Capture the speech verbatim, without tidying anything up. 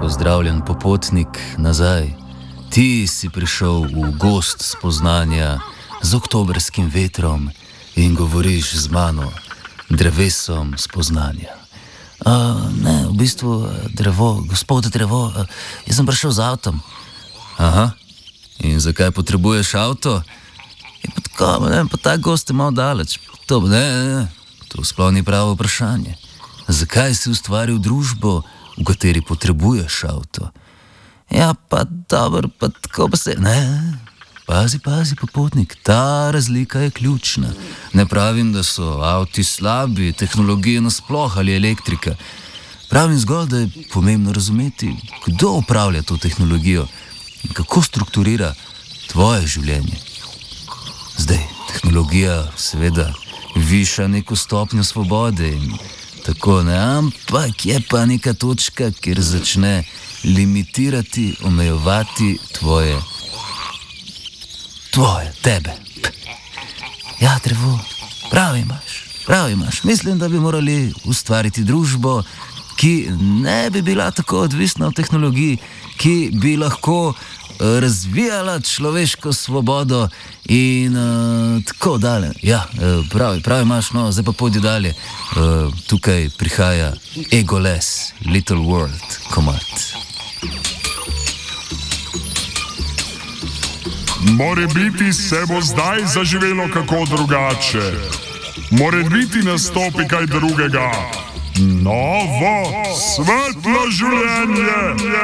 pozdravljen popotnik nazaj. Ti si prišel v gost spoznanja z oktobrskim vetrom in govoriš z mano, drevesom spoznanja. Uh, ne, v bistvu drevo, gospod drevo, uh, jaz sem prišel z avtom. Aha, in zakaj potrebuješ avto? Je pa tako, ne, pa ta gost je malo daleč. To, ne, ne, ne, to sploh ni pravo vprašanje. Zakaj si ustvaril družbo, v kateri potrebuješ avto? Ja, pa dobro, pa tako pa se... Ne, pazi, pazi, popotnik, ta razlika je ključna. Ne pravim, da so avti slabi, tehnologije nasploh ali elektrika. Pravim zgolj, da je pomembno razumeti, kdo upravlja to tehnologijo in kako strukturira tvoje življenje. Zdaj, tehnologija seveda viša neko stopnjo svobode in tako ne, ampak je pa neka točka, kjer začne limitirati, omejevati tvoje, tvoje, tebe. Ja, drevo, prav imaš, prav imaš. Mislim, da bi morali ustvariti družbo, ki ne bi bila tako odvisna od tehnologij, ki bi lahko razvijala človeško svobodo in uh, tako dalje. Ja, pravi, pravi imaš, no, zdaj pa pojdi dalje. Uh, tukaj prihaja Egoless, Little World, komad. Morebiti se bo zdaj zaživelo kako drugače. Morebiti nastopi kaj drugega. Novo, svetlo življenje.